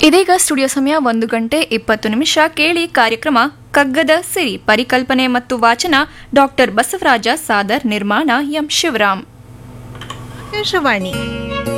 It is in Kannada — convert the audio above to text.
ಇದೀಗ ಸ್ಟುಡಿಯೋ ಸಮಯ 1:20 ಕೇಳಿ ಕಾರ್ಯಕ್ರಮ ಕಗ್ಗದ ಸಿರಿ. ಪರಿಕಲ್ಪನೆ ಮತ್ತು ವಾಚನ ಡಾಕ್ಟರ್ ಬಸವರಾಜ ಸಾದರ್. ನಿರ್ಮಾಣ ಎಂ ಶಿವರಾಮ್. ಆಕಾಶವಾಣಿ